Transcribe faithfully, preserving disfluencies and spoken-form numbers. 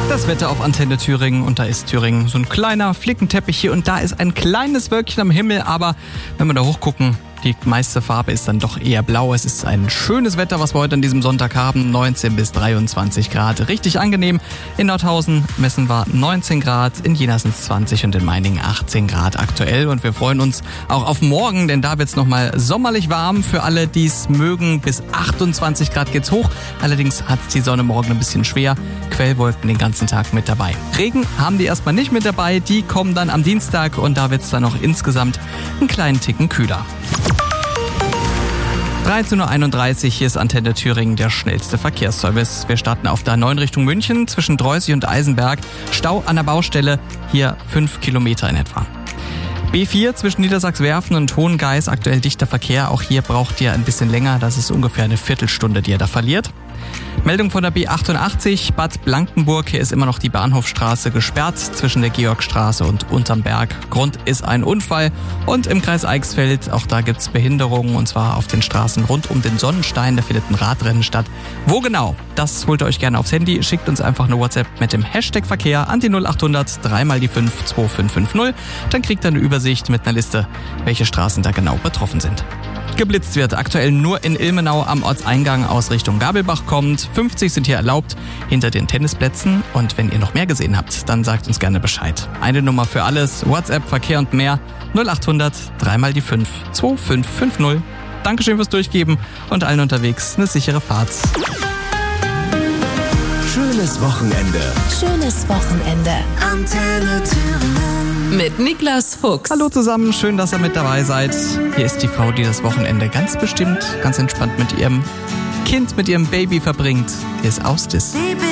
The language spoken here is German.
Das Wetter auf Antenne Thüringen, und da ist Thüringen so ein kleiner Flickenteppich hier und da ist ein kleines Wölkchen am Himmel, aber wenn wir da hochgucken, die meiste Farbe ist dann doch eher blau. Es ist ein schönes Wetter, was wir heute an diesem Sonntag haben. neunzehn bis dreiundzwanzig Grad. Richtig angenehm. In Nordhausen messen wir neunzehn Grad, in Jena sind es zwanzig und in Meiningen achtzehn Grad aktuell. Und wir freuen uns auch auf morgen, denn da wird es nochmal sommerlich warm. Für alle, die es mögen, bis achtundzwanzig Grad geht's hoch. Allerdings hat die Sonne morgen ein bisschen schwer. Quellwolken den ganzen Tag mit dabei. Regen haben die erstmal nicht mit dabei. Die kommen dann am Dienstag und da wird es dann noch insgesamt einen kleinen Ticken kühler. dreizehn Uhr einunddreißig, hier ist Antenne Thüringen, der schnellste Verkehrsservice. Wir starten auf der neun Richtung München zwischen Dreußig und Eisenberg. Stau an der Baustelle, hier fünf Kilometer in etwa. B vier zwischen Niedersachswerfen und Hohengeis, aktuell dichter Verkehr. Auch hier braucht ihr ein bisschen länger, das ist ungefähr eine Viertelstunde, die ihr da verliert. Meldung von der B achtundachtzig, Bad Blankenburg. Hier ist immer noch die Bahnhofstraße gesperrt zwischen der Georgstraße und Unterm Berg. Grund ist ein Unfall. Und im Kreis Eichsfeld, auch da gibt's Behinderungen, und zwar auf den Straßen rund um den Sonnenstein. Da findet ein Radrennen statt. Wo genau? Das holt ihr euch gerne aufs Handy. Schickt uns einfach eine WhatsApp mit dem Hashtag Verkehr an die null achthundert drei mal die fünf zwei fünf fünf null. Dann kriegt ihr eine Übersicht mit einer Liste, welche Straßen da genau betroffen sind. Geblitzt wird aktuell nur in Ilmenau am Ortseingang aus Richtung Gabelbach kommt. fünfzig sind hier erlaubt hinter den Tennisplätzen. Und wenn ihr noch mehr gesehen habt, dann sagt uns gerne Bescheid. Eine Nummer für alles, WhatsApp, Verkehr und mehr, null achthundert drei mal die fünf zwei fünf fünf null. Dankeschön fürs Durchgeben und allen unterwegs eine sichere Fahrt. Schönes Wochenende. Schönes Wochenende. Antenne Thüringen. Mit Niklas Fuchs. Hallo zusammen, schön, dass ihr mit dabei seid. Hier ist die Frau, die das Wochenende ganz bestimmt, ganz entspannt mit ihrem Kind, mit ihrem Baby verbringt. Hier ist Austis.